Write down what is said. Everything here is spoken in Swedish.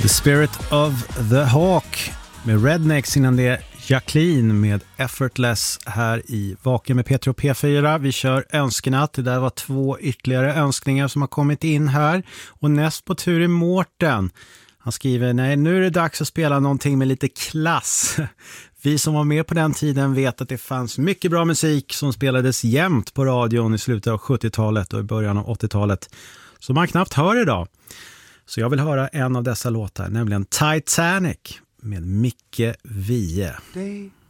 The Spirit of the Hawk med Rednecks, innan det Jacqueline med Effortless här i Vaken med Peter och P4. Vi kör önskenatt. Det där var 2 ytterligare önskningar som har kommit in här. Och näst på tur är Mårten. Han skriver, nej, nu är det dags att spela någonting med lite klass. Vi som var med på den tiden vet att det fanns mycket bra musik som spelades jämt på radion i slutet av 70-talet och i början av 80-talet. Som man knappt hör idag. Så jag vill höra en av dessa låtar, nämligen Titanic med Micke Wiehe.